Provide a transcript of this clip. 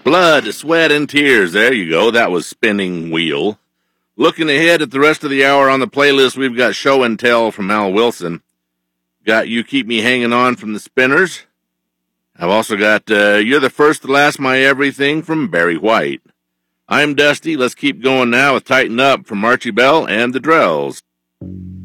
Blood, sweat, and tears. There you go. That was Spinning Wheel. Looking ahead at the rest of the hour on the playlist, we've got Show and Tell from Al Wilson. Got You Keep Me Hanging On from the Spinners. I've also got You're the First to Last My Everything from Barry White. I'm Dusty. Let's keep going now with Tighten Up from Archie Bell and the Drells.